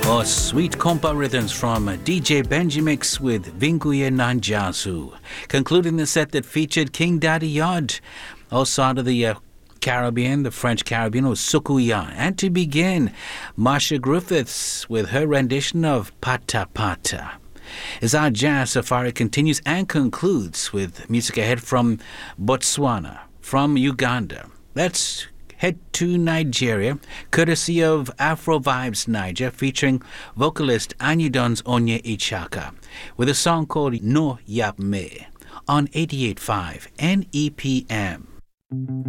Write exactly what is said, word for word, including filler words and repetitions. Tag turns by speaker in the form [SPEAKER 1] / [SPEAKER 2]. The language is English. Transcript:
[SPEAKER 1] Or Sweet Compa Rhythms from D J Benjimix with Vinguye Nanjasu. Concluding the set that featured King Daddy Yod, also out of the uh, Caribbean, the French Caribbean, was Sukuya. And to begin, Marsha Griffiths with her rendition of Pata Pata. As our jazz safari continues and concludes with music ahead from Botswana, from Uganda. Let's head to Nigeria, courtesy of Afro Vibes Niger, featuring vocalist Anyidon's Onye Ichaka, with a song called No Yap Me on eighty-eight point five N E P M.